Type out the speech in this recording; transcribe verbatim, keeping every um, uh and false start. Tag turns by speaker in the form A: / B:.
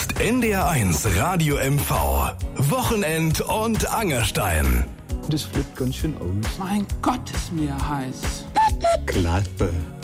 A: ist N D R eins Radio M V. Wochenend und Angerstein.
B: Das flippt ganz schön aus.
C: Mein Gott, ist mir heiß.
B: Klappe.